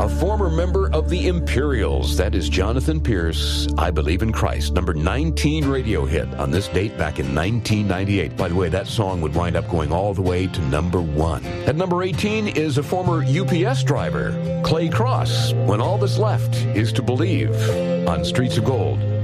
a former member of the Imperials. That is Jonathan Pierce, I Believe in Christ. Number 19 radio hit on this date back in 1998. By the way, that song would wind up going all the way to number 1. At number 18 is a former UPS driver, Clay Cross, When All That's Left Is to Believe, on Streets of Gold.